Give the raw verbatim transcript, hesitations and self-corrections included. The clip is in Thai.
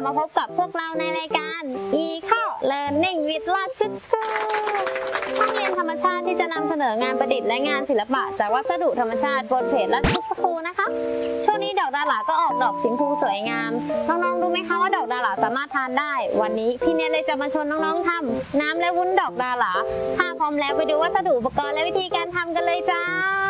มาพบกับพวกเราในรายการ Eco Learning with ลอดคึกคูห้องเรียนธรรมชาติที่จะนำเสนองานประดิษฐ์และงานศิลปะจากวัสดุธรรมชาติบนเพจลอดคึกคูนะคะช่วงนี้ดอกดาหลาก็ออกดอกสีชมพูสวยงามน้องๆรู้ไหมคะว่าดอกดาหลาสามารถทานได้วันนี้พี่เนยเลยจะมาชวนน้องๆทำน้ำและวุ้นดอกดาหลาถ้าพร้อมแล้วไปดูวัสดุอุปกรณ์และวิธีการทำกันเลยจ้า